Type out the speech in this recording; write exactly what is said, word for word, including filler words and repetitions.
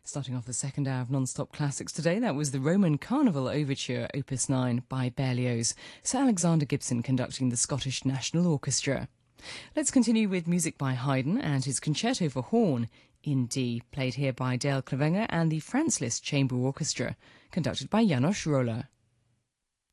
Starting off the second hour of Non-Stop Classics today, that was the Roman Carnival Overture, Opus nine by Berlioz, Sir Alexander Gibson conducting the Scottish National Orchestra. Let's continue with music by Haydn and his Concerto for Horn in D, played here by Dale Clavenger and the Franz Liszt Chamber Orchestra, conducted by Janos Roller.